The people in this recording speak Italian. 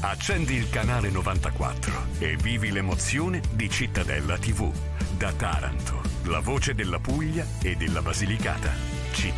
Accendi il canale 94 e vivi l'emozione di Cittadella TV. Da Taranto, la voce della Puglia e della Basilicata.